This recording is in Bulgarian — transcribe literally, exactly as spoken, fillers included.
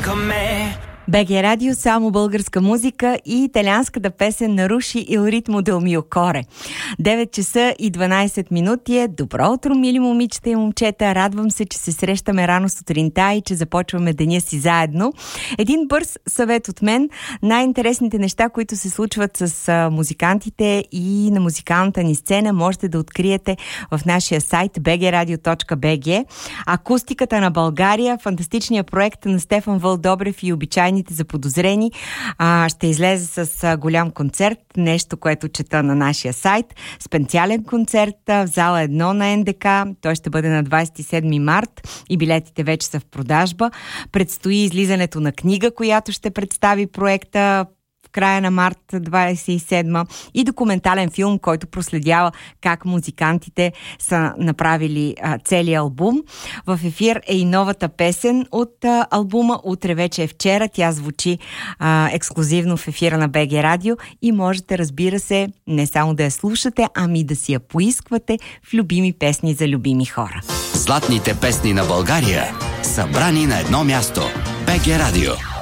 con me. БГ Радио, само българска музика и италианската песен "Наруши il ritmo del mio cuore". девет часа и дванайсет минути е. Добро утро, мили момичета и момчета. Радвам се, че се срещаме рано сутринта и че започваме деня си заедно. Един бърз съвет от мен. Най-интересните неща, които се случват с а, музикантите и на музикалната ни сцена, можете да откриете в нашия сайт би джи радио точка би джи. Акустиката на България, фантастичният проект на Стефан Вълдобрев и обичайните заподозрени, а, ще излезе с а, голям концерт, нещо, което чета на нашия сайт. Специален концерт а, в зала едно на ен де ка. Той ще бъде на двайсет и седми март и билетите вече са в продажба. Предстои излизането на книга, която ще представи проекта в края на март двайсет и седма и документален филм, който проследява как музикантите са направили а, целият албум. В ефир е и новата песен от а, албума "Утре вече е вчера". Тя звучи а, ексклюзивно в ефира на БГ Радио и можете, разбира се, не само да я слушате, ами да си я поисквате в любими песни за любими хора. Златните песни на България, събрани на едно място. БГ Радио.